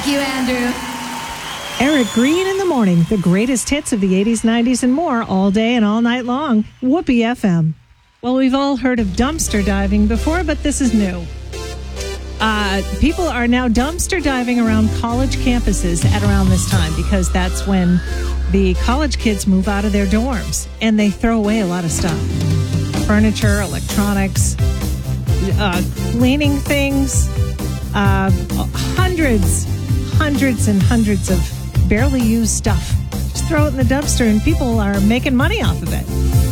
Thank you, Andrew. Eric Green in the morning. The greatest hits of the 80s, 90s, and more all day and all night long. Whoopee FM. Well, we've all heard of dumpster diving before, but this is new. People are now dumpster diving around college campuses at around this time because that's when the college kids move out of their dorms and they throw away a lot of stuff. Furniture, electronics, cleaning things, hundreds and hundreds of barely used stuff. Just throw it in the dumpster and people are making money off of it.